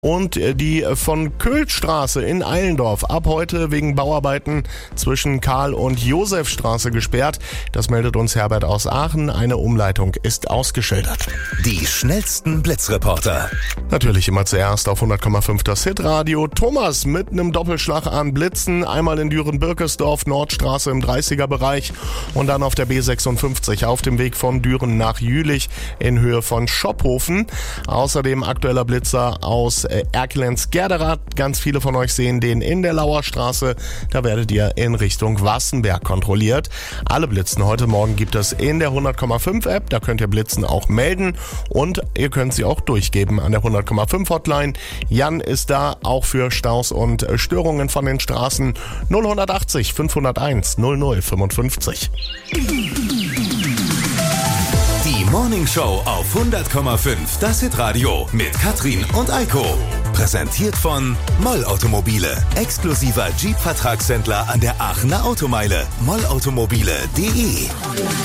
Und die von Köhlstraße in Eilendorf ab heute wegen Bauarbeiten zwischen Karl- und Josefstraße gesperrt. Das meldet uns Herbert aus Aachen. Eine Umleitung ist ausgeschildert. Die schnellsten Blitzreporter. Natürlich immer zuerst auf 100,5 das Hitradio. Thomas mit einem Doppelschlag an Blitzen. Einmal in Düren-Birkesdorf, Nordstraße im 30er-Bereich. Und dann auf der B56 auf dem Weg von Düren nach Jülich in Höhe von Schopphofen. Außerdem aktueller Blitzer aus Erkelenz-Gerderath. Ganz viele von euch sehen den in der Lauerstraße. Da werdet ihr in Richtung Wassenberg kontrolliert. Alle Blitzen heute Morgen gibt es in der 100,5 App. Da könnt ihr Blitzen auch melden und ihr könnt sie auch durchgeben an der 100,5 Hotline. Jan ist da auch für Staus und Störungen von den Straßen 0180 501 0055. Die Morning Show auf 100,5 das Hitradio mit Katrin und Eiko. Präsentiert von Moll Automobile. Exklusiver Jeep-Vertragshändler an der Aachener Automeile. mollautomobile.de